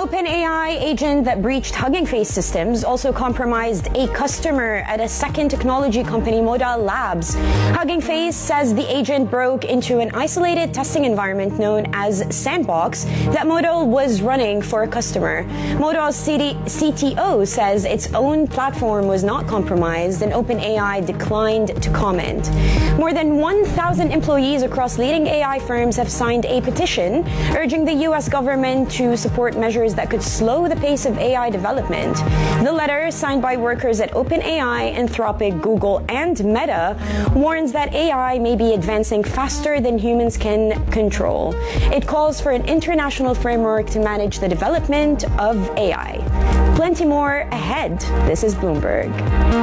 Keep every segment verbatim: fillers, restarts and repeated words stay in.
OpenAI agent that breached Hugging Face systems also compromised a customer at a second technology company, Modal Labs. Hugging Face says the agent broke into an isolated testing environment known as Sandbox that Modal was running for a customer. Modal's C T O says its own platform was not compromised, and OpenAI declined to comment. More than one thousand employees across leading A I firms have signed a petition urging the U S government to support measures that could slow the pace of A I development. The letter, signed by workers at OpenAI, Anthropic, Google, and Meta, warns that A I may be advancing faster than humans can control. It calls for an international framework to manage the development of A I. Plenty more ahead. This is Bloomberg.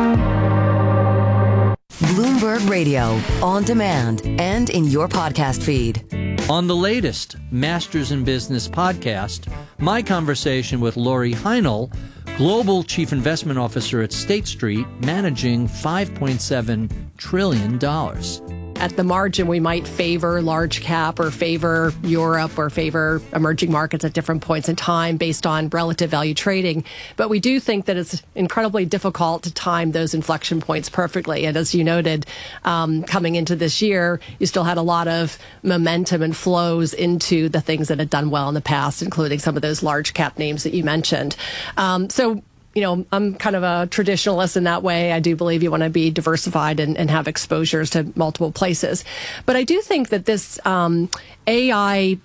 Bloomberg Radio, on demand and in your podcast feed. On the latest Masters in Business podcast, my conversation with Lori Heinel, Global Chief Investment Officer at State Street, managing five point seven trillion dollars. At the margin, we might favor large cap or favor Europe or favor emerging markets at different points in time based on relative value trading. But we do think that it's incredibly difficult to time those inflection points perfectly. And as you noted, um, coming into this year, you still had a lot of momentum and flows into the things that had done well in the past, including some of those large cap names that you mentioned. Um, so You know, I'm kind of a traditionalist in that way. I do believe you want to be diversified and, and have exposures to multiple places. But I do think that this um, A I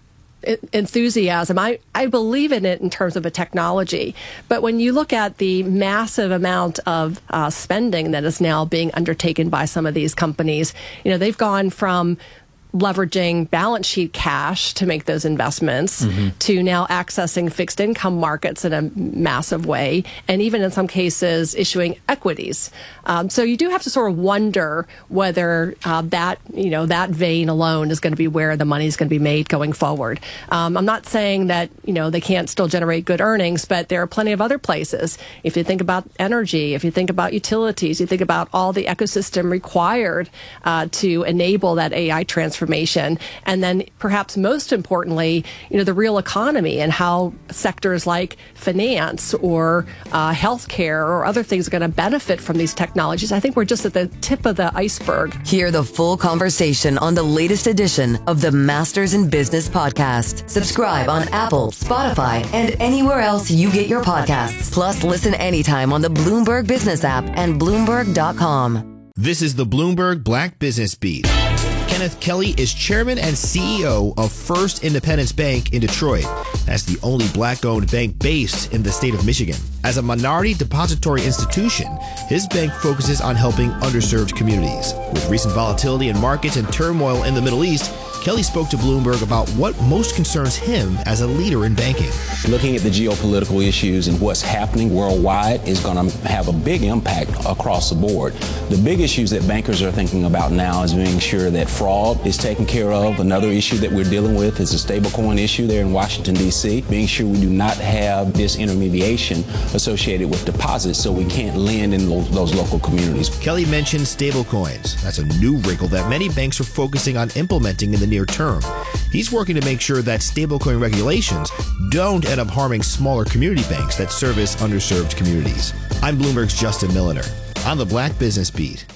enthusiasm, I, I believe in it in terms of a technology. But when you look at the massive amount of uh, spending that is now being undertaken by some of these companies, you know, they've gone from leveraging balance sheet cash to make those investments mm-hmm. to now accessing fixed income markets in a massive way, and even in some cases issuing equities. Um, so you do have to sort of wonder whether uh, that, you know, that vein alone is going to be where the money is going to be made going forward. Um, I'm not saying that, you know, they can't still generate good earnings, but there are plenty of other places. If you think about energy, if you think about utilities, you think about all the ecosystem required uh, to enable that A I transformation. And then perhaps most importantly, you know, the real economy and how sectors like finance or uh, healthcare or other things are going to benefit from these technologies. I think we're just at the tip of the iceberg. Hear the full conversation on the latest edition of the Masters in Business podcast. Subscribe on Apple, Spotify, and anywhere else you get your podcasts. Plus, listen anytime on the Bloomberg Business app and Bloomberg dot com. This is the Bloomberg Black Business Beat. Kenneth Kelly is chairman and C E O of First Independence Bank in Detroit. That's the only black-owned bank based in the state of Michigan. As a minority depository institution, his bank focuses on helping underserved communities. With recent volatility in markets and turmoil in the Middle East, Kelly spoke to Bloomberg about what most concerns him as a leader in banking. Looking at the geopolitical issues and what's happening worldwide is going to have a big impact across the board. The big issues that bankers are thinking about now is making sure that fraud is taken care of. Another issue that we're dealing with is a stablecoin issue there in Washington, D C, being sure we do not have disintermediation associated with deposits so we can't lend in those local communities. Kelly mentioned stablecoins. That's a new wrinkle that many banks are focusing on implementing in the near term. He's working to make sure that stablecoin regulations don't end up harming smaller community banks that service underserved communities. I'm Bloomberg's Justin Milliner on the Black Business Beat.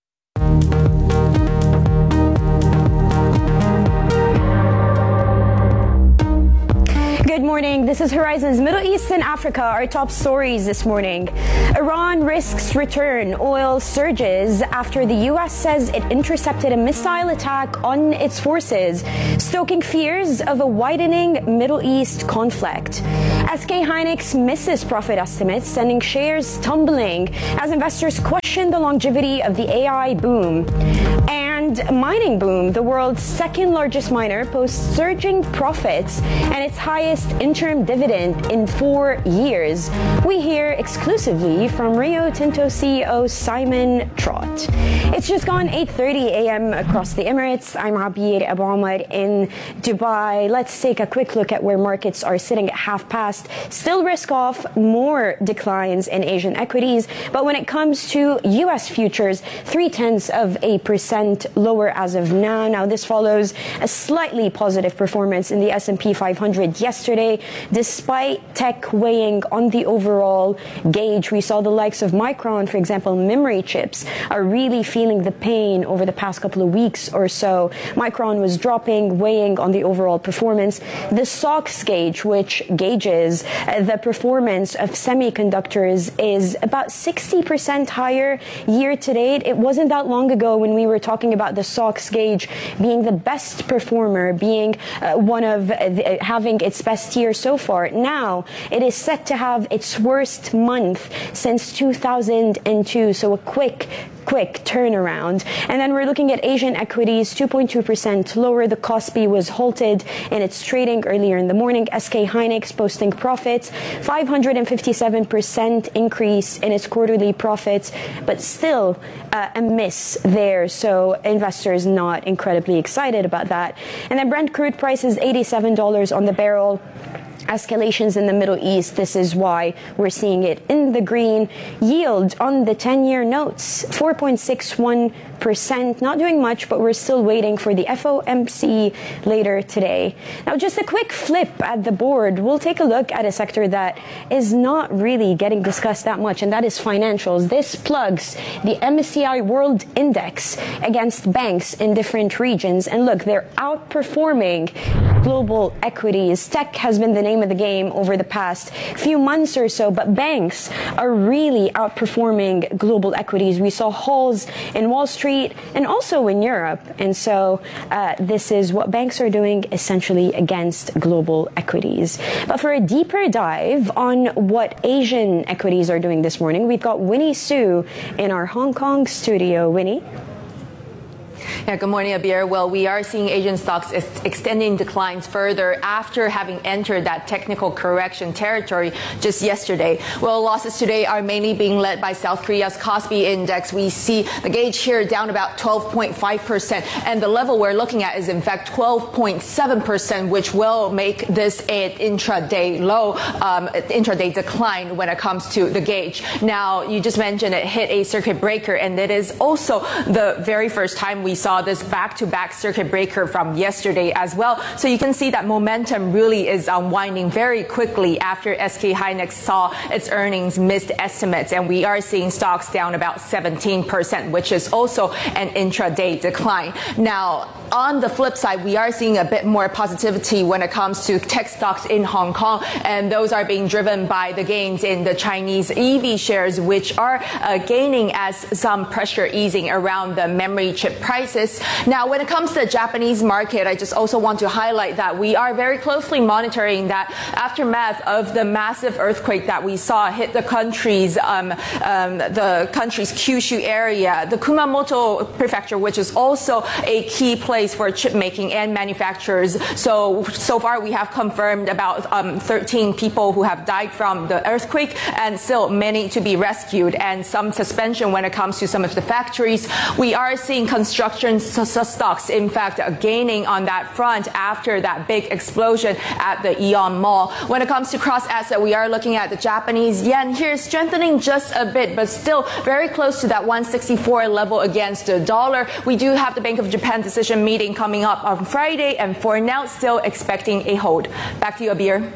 Good morning. This is Horizon's Middle East and Africa. Our top stories this morning. Iran risks return. Oil surges after the U S says it intercepted a missile attack on its forces, stoking fears of a widening Middle East conflict. S K Hynix misses profit estimates, sending shares tumbling as investors question the longevity of the A I boom. And mining boom. The world's second largest miner posts surging profits and its highest interim dividend in four years. We hear exclusively from Rio Tinto C E O Simon Trott. It's just gone eight thirty a.m. across the Emirates. I'm Abir Abu Omar in Dubai. Let's take a quick look at where markets are sitting at half past. Still risk off more declines in Asian equities, but when it comes to U S futures, three tenths of a percent lower as of now. Now, this follows a slightly positive performance in the S and P five hundred yesterday, despite tech weighing on the overall gauge. We saw the likes of Micron, for example, memory chips, are really feeling the pain over the past couple of weeks or so. Micron was dropping, weighing on the overall performance. The S O X gauge, which gauges uh, the performance of semiconductors, is about sixty percent higher year to date. It wasn't that long ago when we were talking about the S O X gauge being the best performer, being uh, one of uh, the, uh, having its best year so far. Now it is set to have its worst month since two thousand two, so a quick quick turnaround. And then we're looking at Asian equities, two point two percent lower. The Kospi was halted in its trading earlier in the morning. S K Hynix posting profits, five hundred fifty-seven percent increase in its quarterly profits, but still uh, a miss there. So investors not incredibly excited about that. And then Brent crude price is eighty-seven dollars on the barrel. Escalations in the Middle East, this is why we're seeing it in the green. Yield on the ten-year notes, four point six one percent. Not doing much, but we're still waiting for the F O M C later today. Now, just a quick flip at the board. We'll take a look at a sector that is not really getting discussed that much, and that is financials. This plugs the M S C I World Index against banks in different regions. And look, they're outperforming global equities. Tech has been the name of the game over the past few months or so, but banks are really outperforming global equities. We saw hauls in Wall Street and also in Europe. And so uh, this is what banks are doing essentially against global equities. But for a deeper dive on what Asian equities are doing this morning, we've got Winnie Su in our Hong Kong studio. Winnie? Yeah, good morning, Abir. Well, we are seeing Asian stocks ex- extending declines further after having entered that technical correction territory just yesterday. Well, losses today are mainly being led by South Korea's Kospi index. We see the gauge here down about twelve point five percent, and the level we're looking at is in fact twelve point seven percent, which will make this an intraday low, um, intraday decline when it comes to the gauge. Now, you just mentioned it hit a circuit breaker, and it is also the very first time we saw this back-to-back circuit breaker from yesterday as well. So you can see that momentum really is unwinding very quickly after S K Hynix saw its earnings missed estimates, and we are seeing stocks down about seventeen percent, which is also an intraday decline. Now, on the flip side, we are seeing a bit more positivity when it comes to tech stocks in Hong Kong, and those are being driven by the gains in the Chinese E V shares, which are uh, gaining as some pressure easing around the memory chip prices. Now, when it comes to the Japanese market, I just also want to highlight that we are very closely monitoring that aftermath of the massive earthquake that we saw hit the country's um, um, the country's Kyushu area, the Kumamoto prefecture, which is also a key place for chip making and manufacturers. So, so far we have confirmed about um, thirteen people who have died from the earthquake, and still many to be rescued, and some suspension when it comes to some of the factories. We are seeing construction stocks, in fact, gaining on that front after that big explosion at the Aeon Mall. When it comes to cross-asset, we are looking at the Japanese yen here strengthening just a bit, but still very close to that one sixty-four level against the dollar. We do have the Bank of Japan decision meeting coming up on Friday, and for now, still expecting a hold. Back to you, Abir.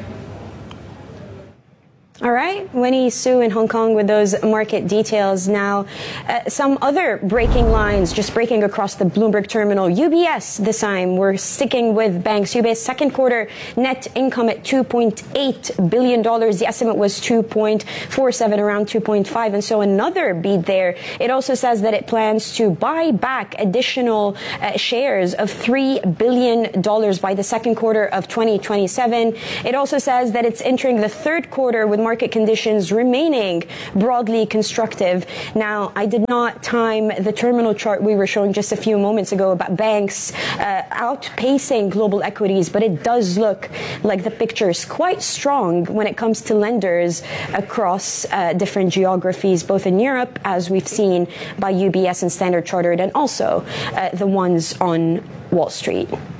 All right, Winnie Su in Hong Kong with those market details. Now, uh, some other breaking lines just breaking across the Bloomberg terminal. U B S this time, we're sticking with banks. U B S second quarter net income at two point eight billion dollars. The estimate was two point four seven, around two point five, and so another beat there. It also says that it plans to buy back additional uh, shares of three billion dollars by the second quarter of twenty twenty-seven. It also says that it's entering the third quarter with market conditions remaining broadly constructive. Now, I did not time the terminal chart we were showing just a few moments ago about banks uh, outpacing global equities, but it does look like the picture is quite strong when it comes to lenders across uh, different geographies, both in Europe, as we've seen by U B S and Standard Chartered, and also uh, the ones on Wall Street.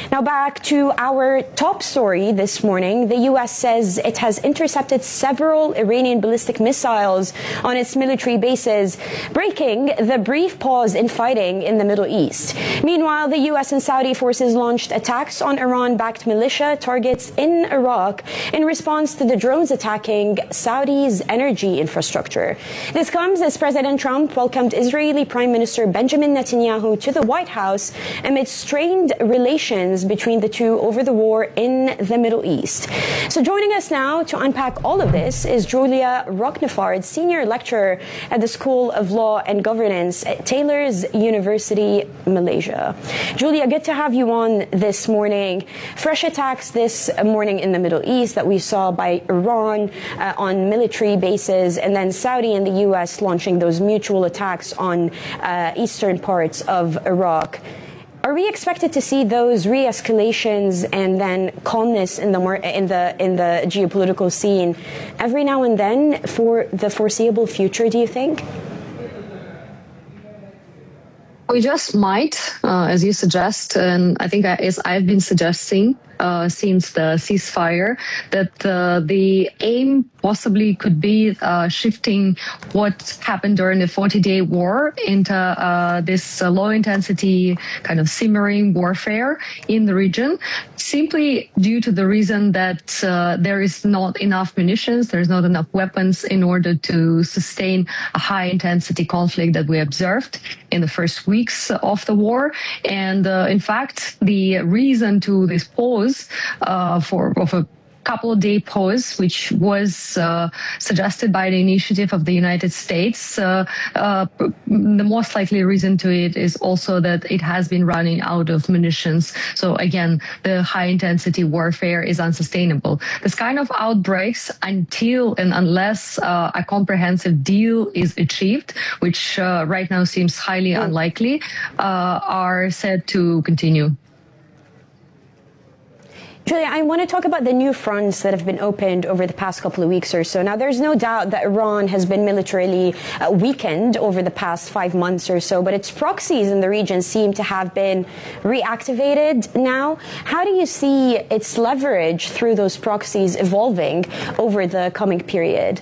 Now back to our top story this morning. The U S says it has intercepted several Iranian ballistic missiles on its military bases, breaking the brief pause in fighting in the Middle East. Meanwhile, the U S and Saudi forces launched attacks on Iran-backed militia targets in Iraq in response to the drones attacking Saudi's energy infrastructure. This comes as President Trump welcomed Israeli Prime Minister Benjamin Netanyahu to the White House amid strained relations between the two over the war in the Middle East. So joining us now to unpack all of this is Julia Rochnefard, Senior Lecturer at the School of Law and Governance at Taylor's University, Malaysia. Julia, good to have you on this morning. Fresh attacks this morning in the Middle East that we saw by Iran uh, on military bases, and then Saudi and the U S launching those mutual attacks on uh, eastern parts of Iraq. Are we expected to see those re-escalations and then calmness in the in the in the geopolitical scene every now and then for the foreseeable future, do you think? We just might, uh, as you suggest, and I think as I've been suggesting uh, since the ceasefire, that uh, the aim possibly could be uh, shifting what happened during the forty-day war into uh, this uh, low-intensity kind of simmering warfare in the region, simply due to the reason that uh, there is not enough munitions, there is not enough weapons in order to sustain a high-intensity conflict that we observed in the first weeks of the war. And uh, in fact, the reason to this pause uh, for of a couple of day pause, which was uh, suggested by the initiative of the United States. Uh, uh, the most likely reason to it is also that it has been running out of munitions. So again, the high intensity warfare is unsustainable. This kind of outbreaks, until and unless uh, a comprehensive deal is achieved, which uh, right now seems highly unlikely, uh, are said to continue. Julia, I want to talk about the new fronts that have been opened over the past couple of weeks or so. Now, there's no doubt that Iran has been militarily uh, weakened over the past five months or so, but its proxies in the region seem to have been reactivated now. How do you see its leverage through those proxies evolving over the coming period?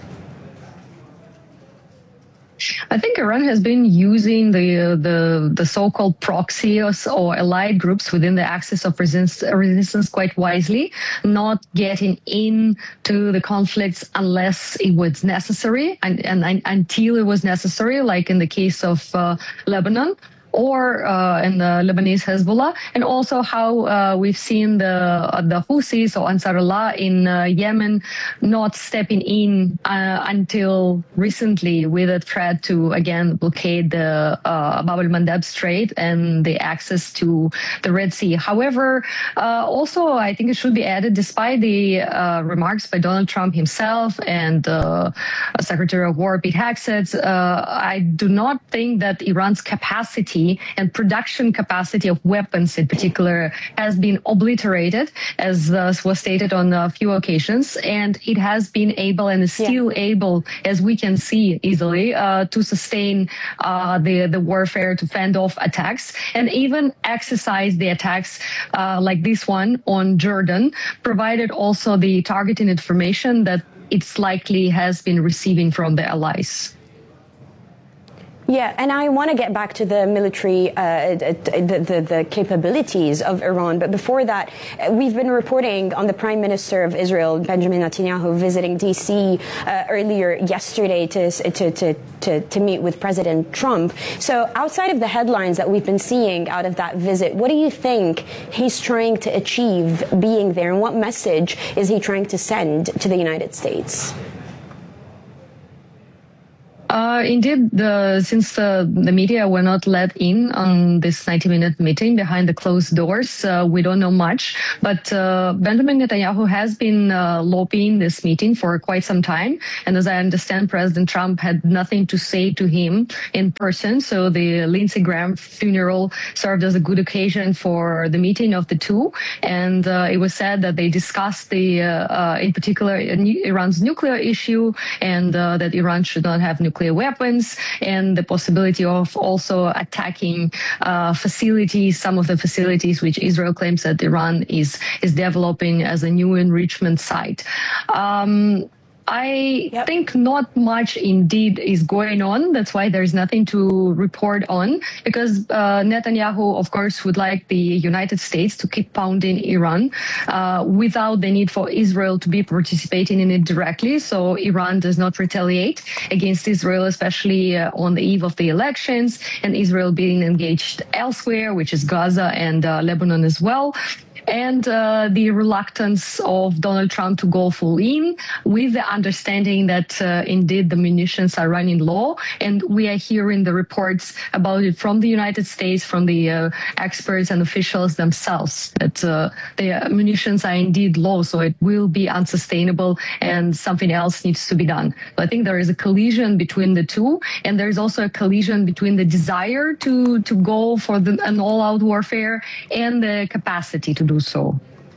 I think Iran has been using the the, the so-called proxies or allied groups within the axis of resist, resistance quite wisely, not getting into the conflicts unless it was necessary and, and, and until it was necessary, like in the case of uh, Lebanon, or uh, in the Lebanese Hezbollah, and also how uh, we've seen the uh, the Houthis or Ansarullah in uh, Yemen not stepping in uh, until recently with a threat to, again, blockade the uh, Bab el-Mandeb Strait and the access to the Red Sea. However, uh, also I think it should be added, despite the uh, remarks by Donald Trump himself and uh, Secretary of War Pete Hegseth, uh, I do not think that Iran's capacity and production capacity of weapons in particular has been obliterated, as uh, was stated on a few occasions, and it has been able and is still yeah. able, as we can see easily, uh, to sustain uh, the, the warfare, to fend off attacks, and even exercise the attacks uh, like this one on Jordan, provided also the targeting information that it's likely has been receiving from the allies. Yeah, and I want to get back to the military, uh, the, the, the capabilities of Iran. But before that, we've been reporting on the Prime Minister of Israel, Benjamin Netanyahu, visiting D C uh, earlier yesterday to, to, to, to, to meet with President Trump. So outside of the headlines that we've been seeing out of that visit, what do you think he's trying to achieve being there? And what message is he trying to send to the United States? Uh, indeed, the, since uh, the media were not let in on this ninety-minute meeting behind the closed doors, uh, we don't know much. But uh, Benjamin Netanyahu has been uh, lobbying this meeting for quite some time. And as I understand, President Trump had nothing to say to him in person. So the Lindsey Graham funeral served as a good occasion for the meeting of the two. And uh, it was said that they discussed the, uh, uh, in particular, Iran's nuclear issue, and uh, that Iran should not have nuclear nuclear weapons and the possibility of also attacking uh, facilities, some of the facilities which Israel claims that Iran is, is developing as a new enrichment site. Um, I yep. think not much indeed is going on. That's why there's nothing to report on, because uh, Netanyahu, of course, would like the United States to keep pounding Iran uh, without the need for Israel to be participating in it directly. So Iran does not retaliate against Israel, especially uh, on the eve of the elections, and Israel being engaged elsewhere, which is Gaza and uh, Lebanon as well. And uh, the reluctance of Donald Trump to go full in, with the understanding that uh, indeed the munitions are running low. And we are hearing the reports about it from the United States, from the uh, experts and officials themselves, that uh, the munitions are indeed low. So it will be unsustainable and something else needs to be done. So I think there is a collision between the two. And there is also a collision between the desire to, to go for the, an all-out warfare and the capacity to do so.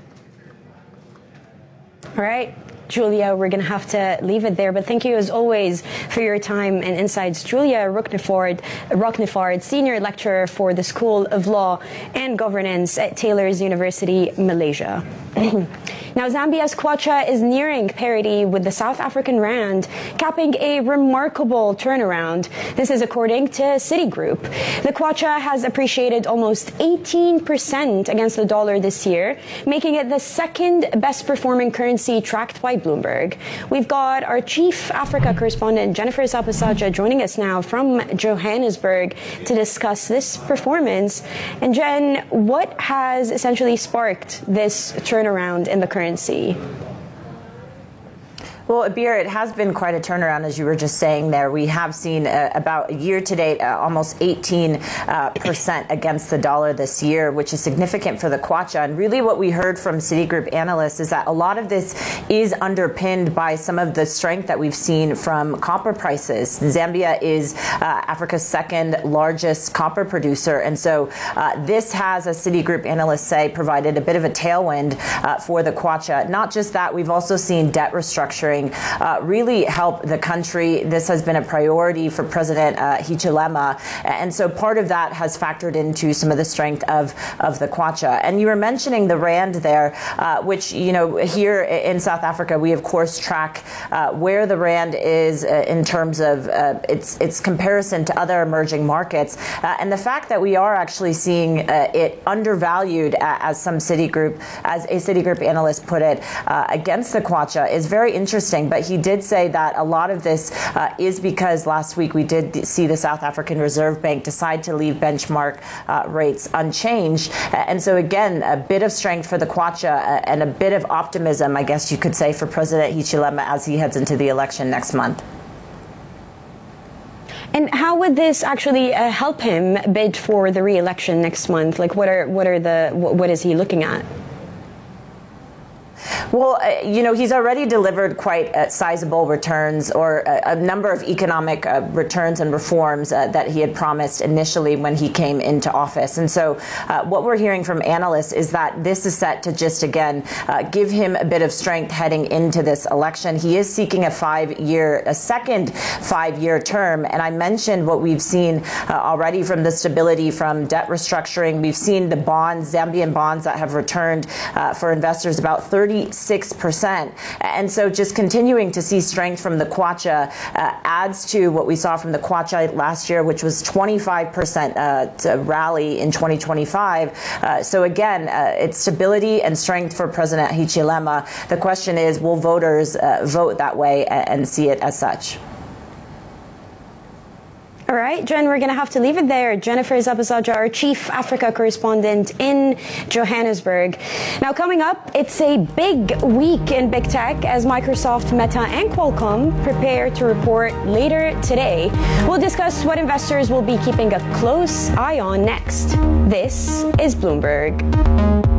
All right, Julia, we're going to have to leave it there. But thank you, as always, for your time and insights. Julia Ruknifard, Ruknifard, Senior Lecturer for the School of Law and Governance at Taylor's University, Malaysia. Now, Zambia's kwacha is nearing parity with the South African rand, capping a remarkable turnaround. This is according to Citigroup. The kwacha has appreciated almost eighteen percent against the dollar this year, making it the second best performing currency tracked by Bloomberg. We've got our chief Africa correspondent, Jennifer Sapasaja, joining us now from Johannesburg to discuss this performance. And Jen, what has essentially sparked this turnaround in the currency? Well, Abir, it has been quite a turnaround, as you were just saying there. We have seen uh, about year to date uh, almost eighteen percent uh, against the dollar this year, which is significant for the kwacha. And really what we heard from Citigroup analysts is that a lot of this is underpinned by some of the strength that we've seen from copper prices. Zambia is uh, Africa's second largest copper producer. And so uh, this has, as Citigroup analysts say, provided a bit of a tailwind uh, for the kwacha. Not just that, we've also seen debt restructuring Uh, really help the country. This has been a priority for President uh, Hichilema, and so part of that has factored into some of the strength of, of the kwacha. And you were mentioning the rand there, uh, which, you know, here in South Africa, we of course track uh, where the rand is uh, in terms of uh, its, its comparison to other emerging markets. Uh, and the fact that we are actually seeing uh, it undervalued, uh, as some Citigroup, as a Citigroup analyst put it, uh, against the kwacha is very interesting. But he did say that a lot of this uh, is because last week we did see the South African Reserve Bank decide to leave benchmark uh, rates unchanged. And so, again, a bit of strength for the kwacha and a bit of optimism, I guess you could say, for President Hichilema as he heads into the election next month. And how would this actually uh, help him bid for the re-election next month? Like, what are what are the what is he looking at? Well, uh, you know, he's already delivered quite uh, sizable returns, or a, a number of economic uh, returns and reforms uh, that he had promised initially when he came into office. And so uh, what we're hearing from analysts is that this is set to just, again, uh, give him a bit of strength heading into this election. He is seeking a five-year, a second five-year term. And I mentioned what we've seen uh, already from the stability from debt restructuring. We've seen the bonds, Zambian bonds that have returned uh, for investors about thirty-six percent. And so just continuing to see strength from the kwacha uh, adds to what we saw from the kwacha last year, which was twenty-five percent uh, to rally in twenty twenty-five. Uh, so again, uh, it's stability and strength for President Hichilema. The question is, will voters uh, vote that way and, and see it as such? All right, Jen, we're going to have to leave it there. Jennifer Zabazaja, our chief Africa correspondent in Johannesburg. Now, coming up, it's a big week in big tech as Microsoft, Meta, and Qualcomm prepare to report later today. We'll discuss what investors will be keeping a close eye on next. This is Bloomberg.